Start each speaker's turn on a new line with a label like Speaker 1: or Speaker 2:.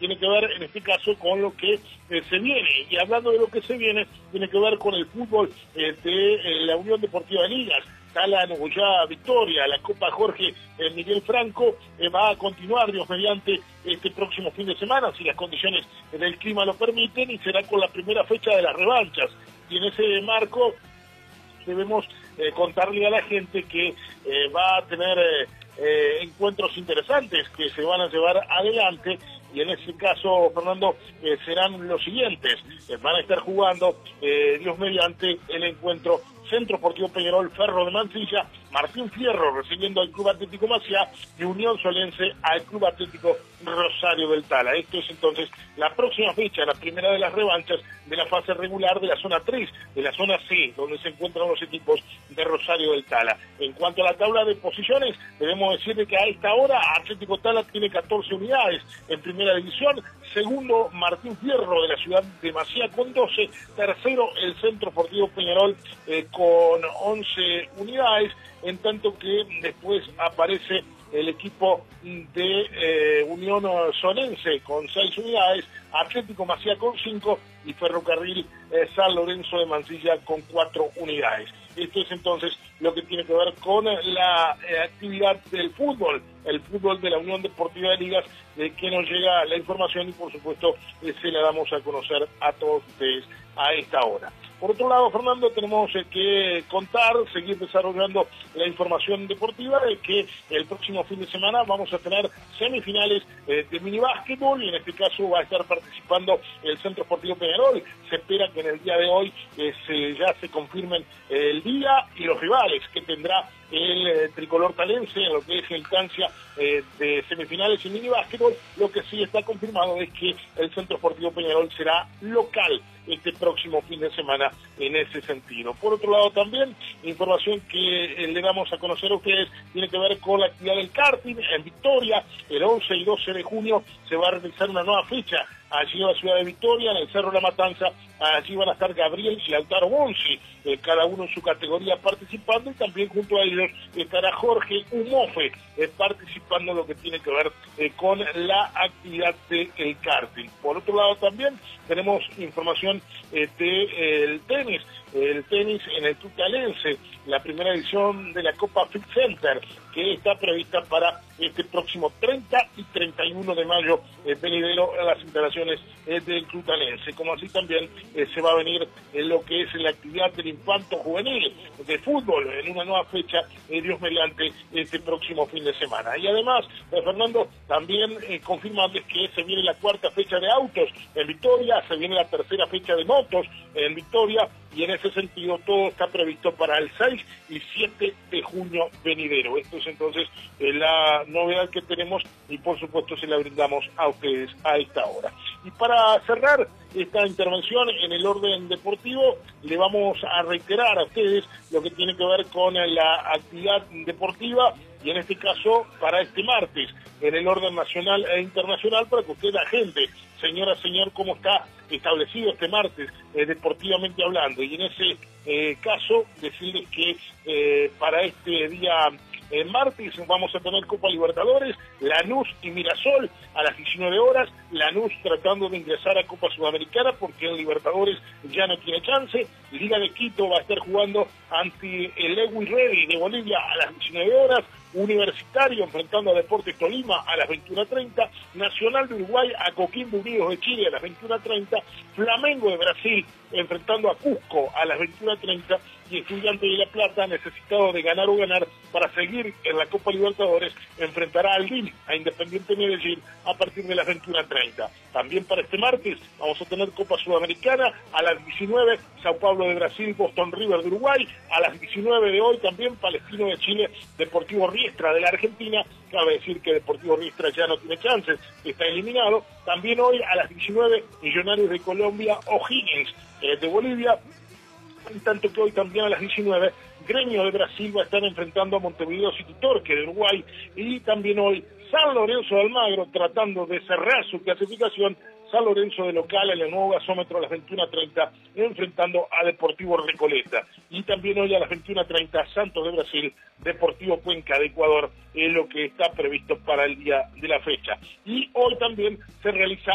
Speaker 1: tiene que ver en este caso con lo que se viene. Y hablando de lo que se viene, tiene que ver con el fútbol de la Unión Deportiva de Ligas. Está la Nogoyá Victoria, la Copa Jorge Miguel Franco va a continuar, Dios mediante, este próximo fin de semana, si las condiciones del clima lo permiten, y será con la primera fecha de las revanchas. Y en ese marco debemos contarle a la gente que va a tener encuentros interesantes que se van a llevar adelante, y en ese caso, Fernando, serán los siguientes. Van a estar jugando, Dios mediante, el encuentro Centro Sportivo Peñarol Ferro de Mansilla, Martín Fierro recibiendo al Club Atlético Maciá y Unión Solense al Club Atlético Rosario del Tala. Esto es entonces la próxima fecha, la primera de las revanchas de la fase regular de la zona 3, de la zona C, donde se encuentran los equipos de Rosario del Tala. En cuanto a la tabla de posiciones, debemos decirle que a esta hora Atlético Tala tiene 14 unidades en primera división, segundo Martín Fierro de la ciudad de Maciá con 12, tercero el Centro Sportivo Peñarol con 11 unidades, en tanto que después aparece el equipo de Unión Solense con 6 unidades, Atlético Maciá con 5 y Ferrocarril San Lorenzo de Mansilla con 4 unidades. Esto es entonces lo que tiene que ver con la actividad del fútbol, el fútbol de la Unión Deportiva de Ligas, de que nos llega la información y por supuesto se la damos a conocer a todos ustedes a esta hora. Por otro lado, Fernando, tenemos que seguir desarrollando la información deportiva de que el próximo fin de semana vamos a tener semifinales de minibásquetbol, y en este caso va a estar participando el Centro Sportivo Peñarol. Se espera que en el día de hoy ya se confirmen el día y los rivales que tendrá el tricolor talense en lo que es instancia de semifinales y minibásquetbol. Lo que sí está confirmado es que el Centro Sportivo Peñarol será local este próximo fin de semana en ese sentido. Por otro lado también, información que le damos a conocer a ustedes tiene que ver con la actividad del karting en Victoria. El 11 y 12 de junio se va a realizar una nueva fecha allí en la ciudad de Victoria, en el Cerro La Matanza. Allí van a estar Gabriel y Lautaro Bonzi, cada uno en su categoría participando, y también junto a ellos estará Jorge Umofe participando en lo que tiene que ver con la actividad del karting. Por otro lado también tenemos información del tenis. El tenis en el Club Talense, la primera edición de la Copa Fit Center, que está prevista para este próximo 30 y 31 de mayo venidero a las instalaciones del Club Talense. Como así también se va a venir en lo que es la actividad del infanto juvenil de fútbol en una nueva fecha, Dios mediante, este próximo fin de semana. Y además, Fernando, también confirmarles que se viene la cuarta fecha de autos en Victoria, se viene la tercera fecha de motos en Victoria, y en ese sentido todo está previsto para el 6 y 7 de junio venidero. Esto es entonces la novedad que tenemos, y por supuesto se la brindamos a ustedes a esta hora. Y para cerrar esta intervención en el orden deportivo, le vamos a reiterar a ustedes lo que tiene que ver con la actividad deportiva, y en este caso para este martes, en el orden nacional e internacional, para que usted agende, señora, señor, cómo está establecido este martes, deportivamente hablando. Y en ese caso, decirles que para este día martes vamos a tener Copa Libertadores, Lanús y Mirasol a las 19 horas, Lanús tratando de ingresar a Copa Sudamericana porque el Libertadores ya no tiene chance. Liga de Quito va a estar jugando ante el Lewis Ready de Bolivia a las 19 horas, Universitario enfrentando a Deportes Tolima a las 21:30, Nacional de Uruguay a Coquimbo Unidos de Chile a las 21:30, Flamengo de Brasil enfrentando a Cusco a las 21:30, y Estudiantes de La Plata, necesitado de ganar o ganar para seguir en la Copa Libertadores, enfrentará al DIN, a Independiente Medellín, a partir de las 21:30. También para este martes vamos a tener Copa Sudamericana a las 19, Sao Paulo de Brasil, Boston River de Uruguay, a las 19 de hoy también Palestino de Chile, Deportivo Riestra de la Argentina. Cabe decir que Deportivo Riestra ya no tiene chances, está eliminado. También hoy a las 19, Millonarios de Colombia, O'Higgins de Bolivia. En tanto que hoy también a las 19, Gremio de Brasil va a estar enfrentando a Montevideo City Torque de Uruguay, y también hoy San Lorenzo de Almagro tratando de cerrar su clasificación, San Lorenzo de local en el nuevo gasómetro a las 21:30 enfrentando a Deportivo Recoleta. Y también hoy a las 21:30 Santos de Brasil, Deportivo Cuenca de Ecuador, es lo que está previsto para el día de la fecha. Y hoy también se realiza